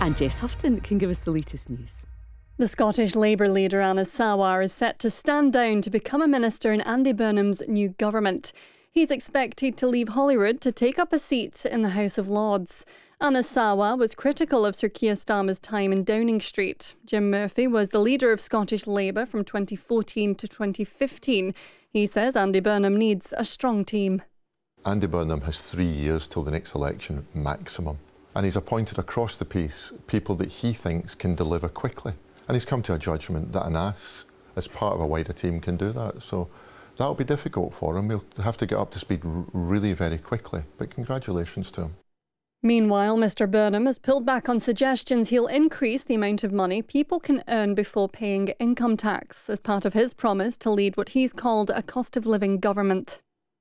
And Jess Houghton can give us the latest news. The Scottish Labour leader Anas Sarwar is set to stand down to become a minister in Andy Burnham's new government. He's expected to leave Holyrood to take up a seat in the House of Lords. Anas Sarwar was critical of Sir Keir Starmer's time in Downing Street. Jim Murphy was the leader of Scottish Labour from 2014 to 2015. He says Andy Burnham needs a strong team. Andy Burnham has 3 years till the next election maximum. And he's appointed across the piece people that he thinks can deliver quickly. And he's come to a judgment that Anas, as part of a wider team, can do that. So that'll be difficult for him. He'll have to get up to speed really very quickly. But congratulations to him. Meanwhile, Mr Burnham has pulled back on suggestions he'll increase the amount of money people can earn before paying income tax as part of his promise to lead what he's called a cost of living government.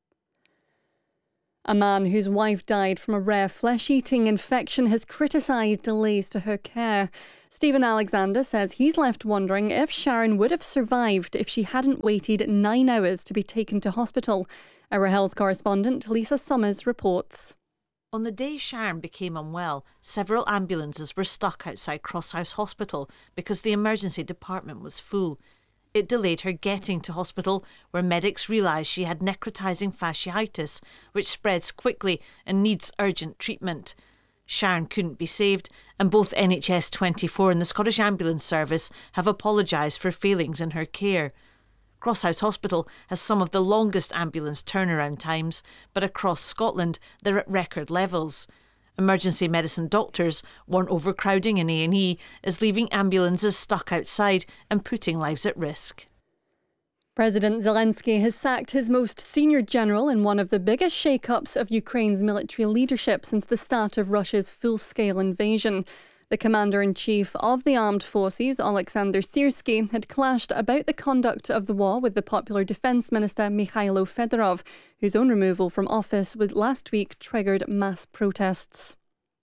A man whose wife died from a rare flesh-eating infection has criticised delays to her care. Stephen Alexander says he's left wondering if Sharon would have survived if she hadn't waited 9 hours to be taken to hospital. Our health correspondent Lisa Summers reports. On the day Sharon became unwell, several ambulances were stuck outside Crosshouse Hospital because the emergency department was full. It delayed her getting to hospital, where medics realised she had necrotising fasciitis, which spreads quickly and needs urgent treatment. Sharon couldn't be saved, and both NHS 24 and the Scottish Ambulance Service have apologised for failings in her care. Crosshouse Hospital has some of the longest ambulance turnaround times, but across Scotland they're at record levels. Emergency medicine doctors warn overcrowding in A&E is leaving ambulances stuck outside and putting lives at risk. President Zelensky has sacked his most senior general in one of the biggest shake-ups of Ukraine's military leadership since the start of Russia's full-scale invasion. The commander-in-chief of the armed forces, Alexander Syrsky, had clashed about the conduct of the war with the popular defence minister Mikhailo Fedorov, whose own removal from office last week triggered mass protests.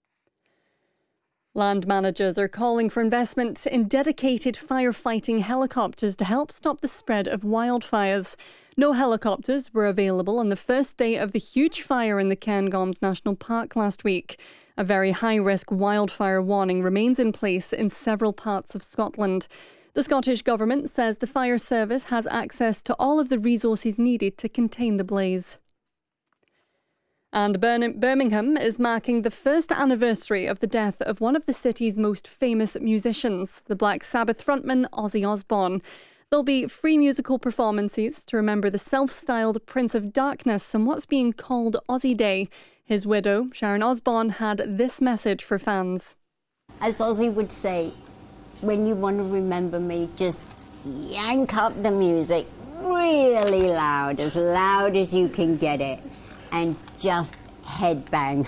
Land managers are calling for investment in dedicated firefighting helicopters to help stop the spread of wildfires. No helicopters were available on the first day of the huge fire in the Cairngorms National Park last week. A very high-risk wildfire warning remains in place in several parts of Scotland. The Scottish Government says the fire service has access to all of the resources needed to contain the blaze. And Birmingham is marking the first anniversary of the death of one of the city's most famous musicians, the Black Sabbath frontman Ozzy Osbourne. There'll be free musical performances to remember the self-styled Prince of Darkness on what's being called Ozzy Day. His widow, Sharon Osbourne, had this message for fans. As Ozzy would say, when you want to remember me, just yank up the music really loud as you can get it, and just headbang.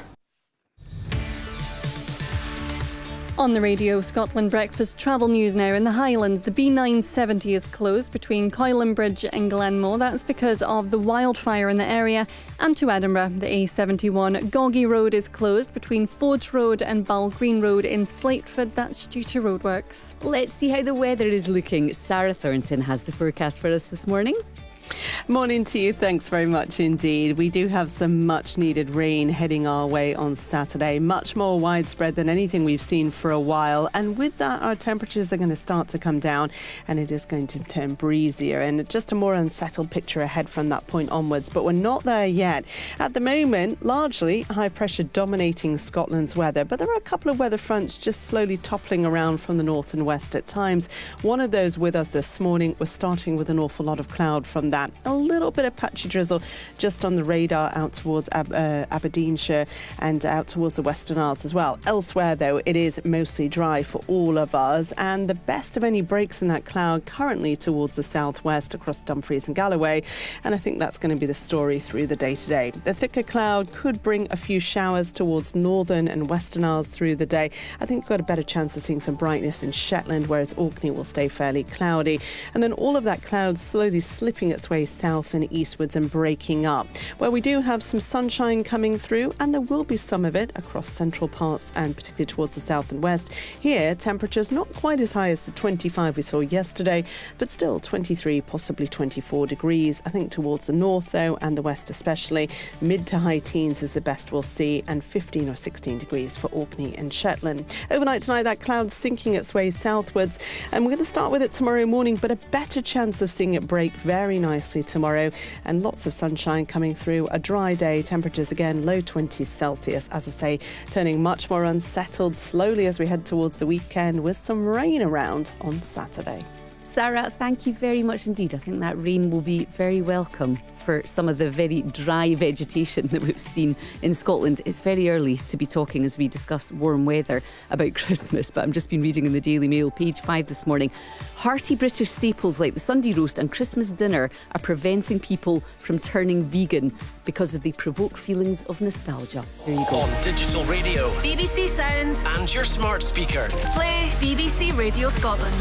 On the Radio Scotland Breakfast travel news now. In the Highlands, the B970 is closed between Coilinbridge and Glenmore. That's because of the wildfire in the area. And to Edinburgh, the A71 Goggy Road is closed between Forge Road and Balgreen Road in Slateford. That's due to roadworks. Let's see how the weather is looking. Sarah Thornton has the forecast for us this morning. Morning to you. Thanks very much indeed. We do have some much needed rain heading our way on Saturday, much more widespread than anything we've seen for a while. And with that, our temperatures are going to start to come down and it is going to turn breezier and just a more unsettled picture ahead from that point onwards. But we're not there yet. At the moment, largely high pressure dominating Scotland's weather, but there are a couple of weather fronts just slowly toppling around from the north and west at times. One of those with us this morning. We're starting with an awful lot of cloud from that. A little bit of patchy drizzle just on the radar out towards Aberdeenshire and out towards the Western Isles as well. Elsewhere, though, it is mostly dry for all of us, and the best of any breaks in that cloud currently towards the southwest across Dumfries and Galloway, and I think that's going to be the story through the day today. The thicker cloud could bring a few showers towards northern and Western Isles through the day. I think we've got a better chance of seeing some brightness in Shetland, whereas Orkney will stay fairly cloudy. And then all of that cloud slowly slipping its its way south and eastwards and breaking up. Well, we do have some sunshine coming through, and there will be some of it across central parts and particularly towards the south and west. Here, temperatures not quite as high as the 25 we saw yesterday, but still 23, possibly 24 degrees. I think towards the north, though, and the west especially, mid to high teens is the best we'll see, and 15 or 16 degrees for Orkney and Shetland. Overnight tonight, that cloud's sinking its way southwards, and we're going to start with it tomorrow morning, but a better chance of seeing it break very nicely tomorrow, and lots of sunshine coming through. A dry day, temperatures again low 20s Celsius, as I say, turning much more unsettled slowly as we head towards the weekend with some rain around on Saturday. Sarah, thank you very much indeed. I think that rain will be very welcome for some of the very dry vegetation that we've seen in Scotland. It's very early to be talking as we discuss warm weather about Christmas, but I've just been reading in the Daily Mail, page 5 this morning. Hearty British staples like the Sunday roast and Christmas dinner are preventing people from turning vegan because they provoke feelings of nostalgia. There you go. On digital radio, BBC Sounds, and your smart speaker. play BBC Radio Scotland.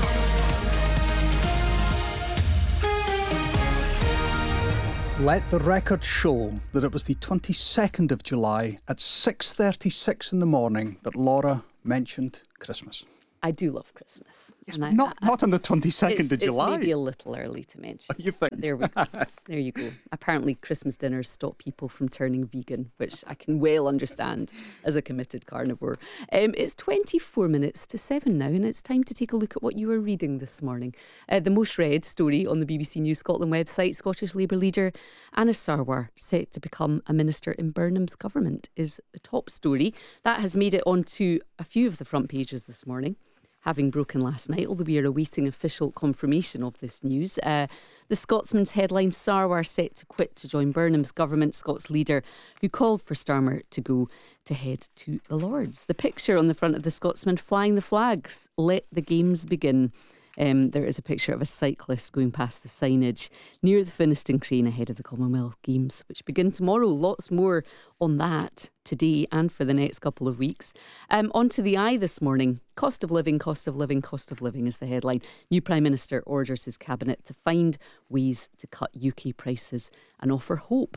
Let the record show that it was the 22nd of July at 6:36 in the morning that Laura mentioned Christmas. I do love Christmas. Yes, And not on the 22nd of July. It's maybe a little early to mention. You think? There we go. There you go. Apparently Christmas dinners stop people from turning vegan, which I can well understand as a committed carnivore. It's 24 minutes to 7 now, and it's time to take a look at what you were reading this morning. The most read story on the BBC News Scotland website, Scottish Labour leader Anas Sarwar, set to become a minister in Burnham's government, is the top story. That has made it onto a few of the front pages this morning, having broken last night, although we are awaiting official confirmation of this news. The Scotsman's headline, Sarwar set to quit to join Burnham's government, Scots leader who called for Starmer to go to head to the Lords. The picture on the front of the Scotsman flying the flags, let the games begin. There is a picture of a cyclist going past the signage near the Finnieston Crane ahead of the Commonwealth Games, which begin tomorrow. Lots more on that today and for the next couple of weeks. On to the eye this morning. Cost of living, cost of living, cost of living is the headline. New Prime Minister orders his cabinet to find ways to cut UK prices and offer hope.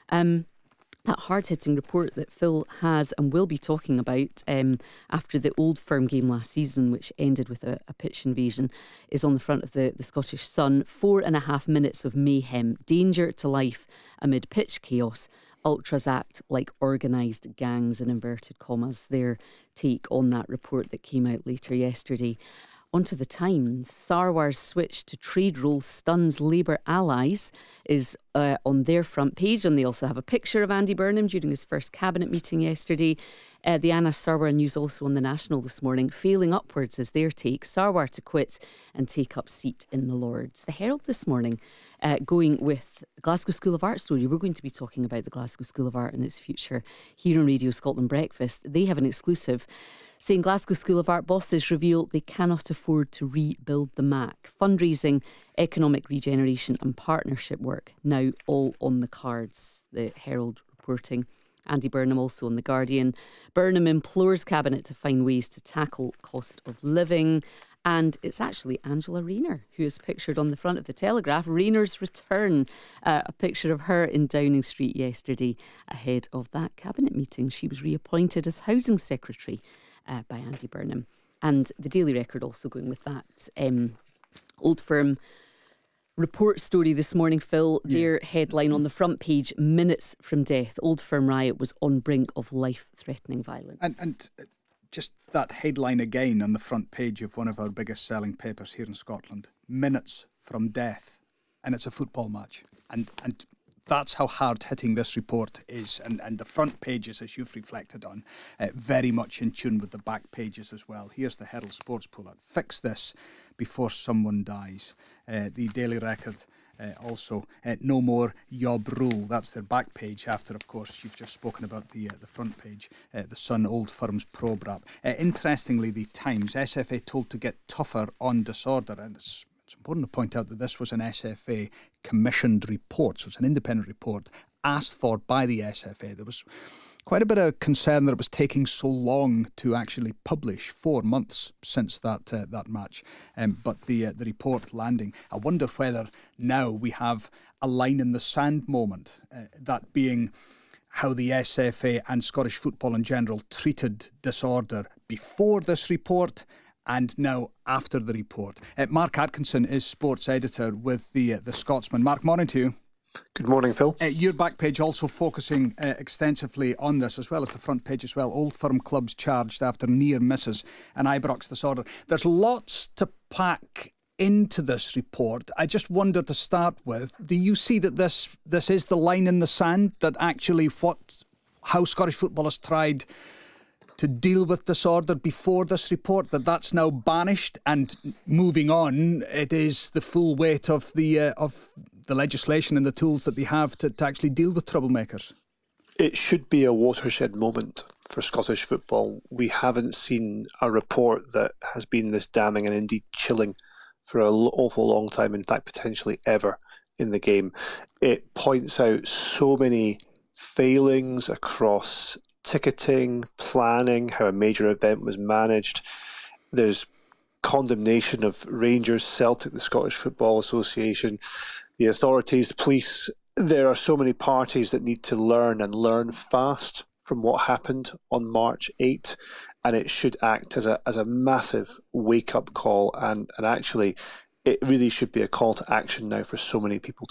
That hard-hitting report that Phil has and will be talking about after the Old Firm game last season, which ended with a pitch invasion, is on the front of the Scottish Sun. 4.5 minutes of mayhem, danger to life amid pitch chaos. Ultras act like organised gangs, in inverted commas, their take on that report that came out later yesterday. Onto the Times, Sarwar's switch to trade role stuns Labour allies is on their front page, and they also have a picture of Andy Burnham during his first cabinet meeting yesterday. The Anas Sarwar news also on the National this morning, failing upwards is their take. Sarwar to quit and take up seat in the Lords. The Herald this morning going with Glasgow School of Art story. We're going to be talking about the Glasgow School of Art and its future here on Radio Scotland Breakfast. They have an exclusive saying Glasgow School of Art bosses reveal they cannot afford to rebuild the MAC. Fundraising, economic regeneration and partnership work now all on the cards. The Herald reporting. Andy Burnham also on The Guardian. Burnham implores Cabinet to find ways to tackle cost of living. And it's actually Angela Rayner who is pictured on the front of the Telegraph. Rayner's return, a picture of her in Downing Street yesterday ahead of that Cabinet meeting. She was reappointed as Housing Secretary by Andy Burnham. And the Daily Record also going with that Old Firm report story this morning, Phil. Their headline on the front page, minutes from death. Old Firm riot was on brink of life-threatening violence. And just that headline again on the front page of one of our biggest selling papers here in Scotland. Minutes from death. And it's a football match. And that's how hard-hitting this report is. And the front pages, as you've reflected on, very much in tune with the back pages as well. Here's the Herald Sports Pullout. Fix this before someone dies. The Daily Record also, no more Yob rule. That's their back page after, of course, you've just spoken about the front page. The Sun Old Firm's probe wrap. Interestingly, the Times, SFA told to get tougher on disorder. And it's important to point out that this was an SFA commissioned report, so it's an independent report asked for by the SFA. There was quite a bit of concern that it was taking so long to actually publish, 4 months since that match. But the report landing, I wonder whether now we have a a line in the sand moment, that being how the SFA and Scottish football in general treated disorder before this report and now after the report. Mark Atkinson is sports editor with the Scotsman. Mark, morning to you. Good morning, Phil. Your back page also focusing extensively on this, as well as the front page as well. Old Firm clubs charged after near misses and Ibrox disorder. There's lots to pack into this report. I just wonder to start with, do you see that this is the line in the sand, that actually how Scottish football has tried to deal with disorder before this report, that's now banished, and moving on, it is the full weight of the legislation and the tools that they have to actually deal with troublemakers? It should be a watershed moment for Scottish football. We haven't seen a report that has been this damning and indeed chilling for an awful long time, in fact, potentially ever in the game. It points out so many failings across ticketing, planning, how a major event was managed. There's condemnation of Rangers, Celtic, the Scottish Football Association, the authorities, the police. There are so many parties that need to learn, and learn fast, from what happened on March 8, and it should act as a massive wake-up call, and actually it really should be a call to action now for so many people